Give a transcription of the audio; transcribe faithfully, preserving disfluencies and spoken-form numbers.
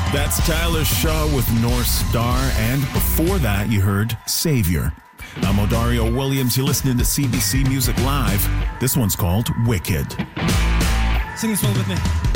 That's Tyler Shaw with North Star, and before that you heard Savior. I'm Odario Williams. You're listening to C B C Music Live. This one's called Wicked. Sing this one with me.